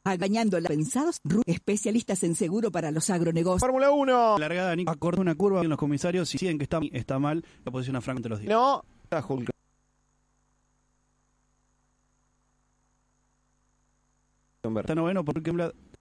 Agañándola pensados, especialistas en seguro para los agronegocios. Fórmula 1. Largada, Nico acorta una curva en los comisarios y siguen que está mal, la posiciona Franco entre los 10. No. Hulk. Está noveno porque